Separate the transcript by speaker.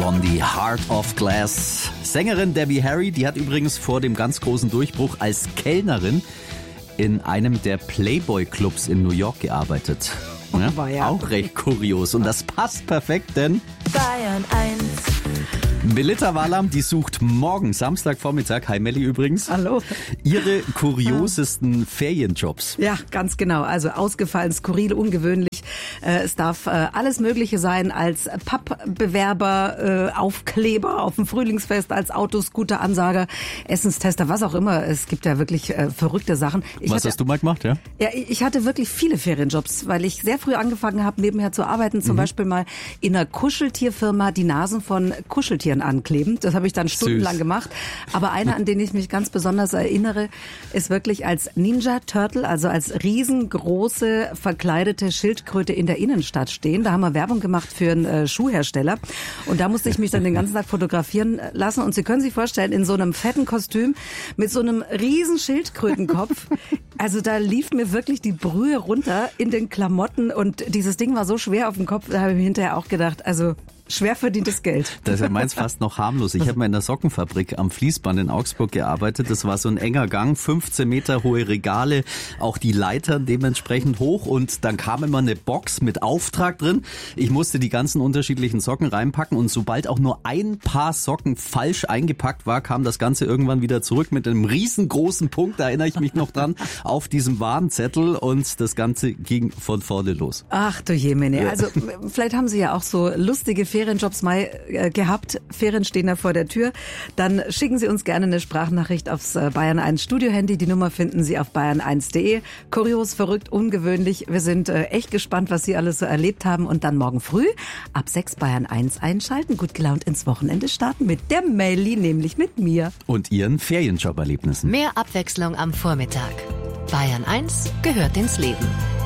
Speaker 1: von The Heart of Glass. Sängerin Debbie Harry, die hat übrigens vor dem ganz großen Durchbruch als Kellnerin in einem der Playboy-Clubs in New York gearbeitet. Ja, auch recht kurios. Und das passt perfekt, denn
Speaker 2: Bayern 1.
Speaker 1: Melitta Walam, die sucht morgen, Samstagvormittag, hi Melli übrigens,
Speaker 3: Hallo.
Speaker 1: ihre kuriosesten Ferienjobs.
Speaker 3: Ja, ganz genau. Also ausgefallen, skurril, ungewöhnlich. Es darf alles Mögliche sein, als Pappbewerber, Aufkleber auf dem Frühlingsfest, als Autoscooter-Ansager, Essenstester, was auch immer. Es gibt ja wirklich verrückte Sachen.
Speaker 1: Was hast du mal gemacht, ja?
Speaker 3: Ja, ich hatte wirklich viele Ferienjobs, weil ich sehr früh angefangen habe, nebenher zu arbeiten. Zum Beispiel mal in einer Kuscheltierfirma die Nasen von Kuscheltieren ankleben. Das habe ich dann stundenlang gemacht. Aber einer, an den ich mich ganz besonders erinnere, ist wirklich als Ninja Turtle, also als riesengroße verkleidete Schildkröte in der Innenstadt stehen. Da haben wir Werbung gemacht für einen Schuhhersteller. Und da musste ich mich dann den ganzen Tag fotografieren lassen. Und Sie können sich vorstellen, in so einem fetten Kostüm mit so einem riesen Schildkrötenkopf. Also da lief mir wirklich die Brühe runter in den Klamotten. Und dieses Ding war so schwer auf dem Kopf, da habe ich mir hinterher auch gedacht, also schwer verdientes Geld.
Speaker 1: Das ist ja meins fast noch harmlos. Ich habe mal in der Sockenfabrik am Fließband in Augsburg gearbeitet. Das war so ein enger Gang, 15 Meter hohe Regale, auch die Leitern dementsprechend hoch. Und dann kam immer eine Box mit Auftrag drin. Ich musste die ganzen unterschiedlichen Socken reinpacken. Und sobald auch nur ein Paar Socken falsch eingepackt war, kam das Ganze irgendwann wieder zurück mit einem riesengroßen Punkt, da erinnere ich mich noch dran, auf diesem Warnzettel. Und das Ganze ging von vorne los.
Speaker 3: Ach du Jemine. Ja. Also vielleicht haben Sie ja auch so lustige Ferienjobs mal gehabt. Ferien stehen ja vor der Tür. Dann schicken Sie uns gerne eine Sprachnachricht aufs Bayern 1 Studio-Handy. Die Nummer finden Sie auf bayern1.de. Kurios, verrückt, ungewöhnlich. Wir sind echt gespannt, was Sie alles so erlebt haben. Und dann morgen früh ab 6 Bayern 1 einschalten. Gut gelaunt ins Wochenende starten mit der Melli, nämlich mit mir.
Speaker 1: Und Ihren Ferienjoberlebnissen.
Speaker 2: Mehr Abwechslung am Vormittag. Bayern 1 gehört ins Leben.